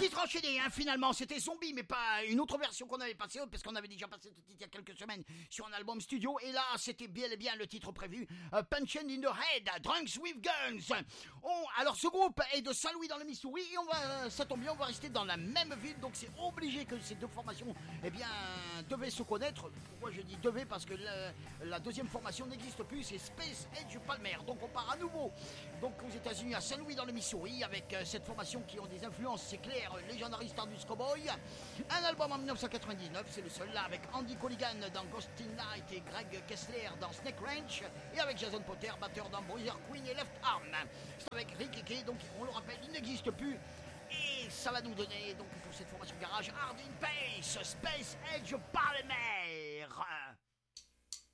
Titre enchaîné, finalement, c'était Zombie, mais pas une autre version qu'on avait passée, parce qu'on avait déjà passé ce titre il y a quelques semaines sur un album studio, et là, c'était bien et bien le titre prévu, Punchin' in the Head, Drunks with Guns. Alors, ce groupe est de Saint-Louis dans le Missouri, et ça tombe bien, on va rester dans la même ville, donc c'est obligé que ces deux formations, devaient se connaître. Pourquoi je dis devaient? Parce que la deuxième formation n'existe plus, c'est Space Age Palmer. Donc, on part à nouveau, donc aux États-Unis, à Saint-Louis dans le Missouri, avec cette formation qui ont des influences, c'est clair, Legendary Stardust Cowboy. Un album en 1999, c'est le seul là, avec Andy Colligan dans Ghost in Night et Greg Kessler dans Snake Ranch, et avec Jason Potter, batteur dans Bruiser Queen et Left Arm. C'est avec Rick Hickey, donc on le rappelle, il n'existe plus. Et ça va nous donner, donc pour cette formation garage, Hard in Pace, Space Age Palmer.